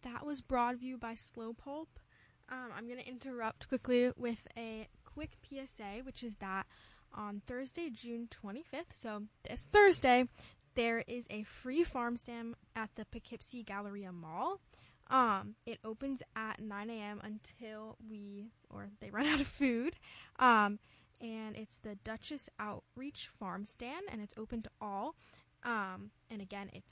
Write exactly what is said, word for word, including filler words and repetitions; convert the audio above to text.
That was Broadview by Slow Pulp. Um, I'm going to interrupt quickly with a quick P S A, which is that on Thursday, June twenty-fifth, so this Thursday, there is a free farm stand at the Poughkeepsie Galleria Mall. Um, it opens at nine a.m. until we, or they run out of food. Um, and it's the Duchess Outreach Farm Stand, and it's open to all. Um, and again, it's